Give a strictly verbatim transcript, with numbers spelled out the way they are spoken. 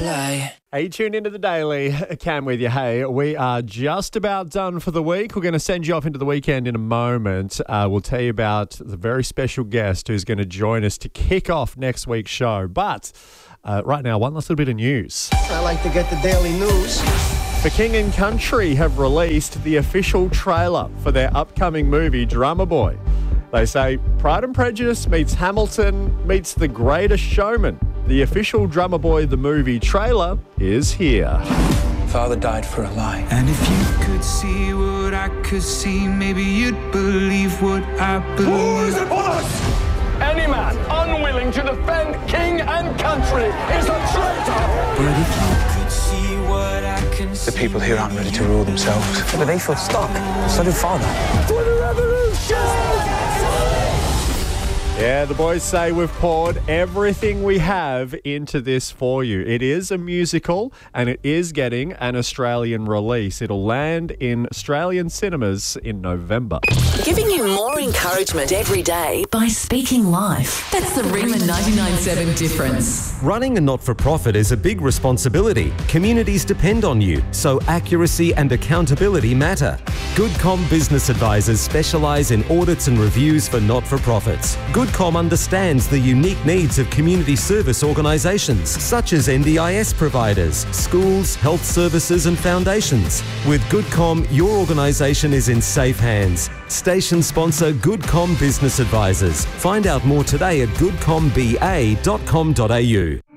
lie. Hey, tune into the Daily. Cam with you. Hey, we are just about done for the week. We're going to send you off into the weekend in a moment. Uh, we'll tell you about the very special guest who's going to join us to kick off next week's show. But uh, right now, one last little bit of news. I like to get the daily news. The King and Country have released the official trailer for their upcoming movie, Drummer Boy. They say Pride and Prejudice meets Hamilton meets The Greatest Showman. The official Drummer Boy the movie trailer is here. Father died for a lie. And if you could see what I could see, maybe you'd believe what I believe. Who is upon us? Any man unwilling to defend king and country is a traitor. But if you could see what I can see. The people here aren't ready to rule themselves. Yeah, but they feel stuck. So did Father. For the revolution! Yeah, the boys say we've poured everything we have into this for you. It is a musical and it is getting an Australian release. It'll land in Australian cinemas in November. Giving you more encouragement every day by speaking life. That's the Ringman ninety-nine point seven difference. Running a not-for-profit is a big responsibility. Communities depend on you, so accuracy and accountability matter. GoodCom Business Advisors specialise in audits and reviews for not-for-profits. GoodCom understands the unique needs of community service organisations, such as N D I S providers, schools, health services and foundations. With GoodCom, your organisation is in safe hands. Station sponsor GoodCom Business Advisors. Find out more today at good com b a dot com dot a u.